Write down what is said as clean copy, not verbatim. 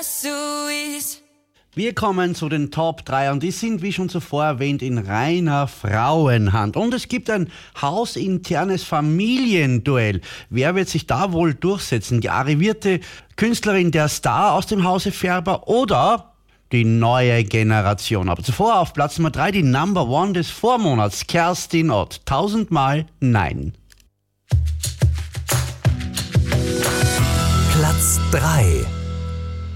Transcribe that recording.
Wir kommen zu den Top 3 und die sind, wie schon zuvor erwähnt, in reiner Frauenhand. Und es gibt ein hausinternes Familienduell. Wer wird sich da wohl durchsetzen? Die arrivierte Künstlerin, der Star aus dem Hause Färber oder die neue Generation? Aber zuvor auf Platz Nummer 3 die Number One des Vormonats, Kerstin Ott. 1000-mal Nein. Platz 3.